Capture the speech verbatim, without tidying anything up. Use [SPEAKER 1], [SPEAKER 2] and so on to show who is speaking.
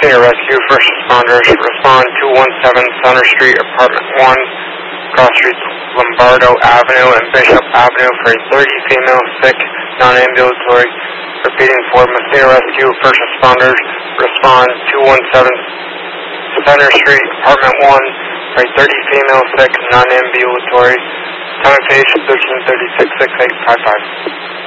[SPEAKER 1] Mosquito Rescue, first responders, respond two one seven Center Street, Apartment one, cross streets Lombardo Avenue and Bishop Avenue for a thirty female sick, non-ambulatory. Repeating for Mosquito Rescue, first responders, respond two one seven Center Street, Apartment one for a thirty female sick, non-ambulatory. Time of page thirteen thirty-six, six eight five five.